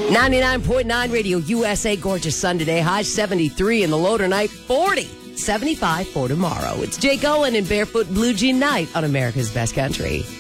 99.9 Radio USA. Gorgeous sun today. High 73 in the low tonight. 40. 75 for tomorrow. It's Jake Owen and Barefoot Blue Jean Night on America's Best Country.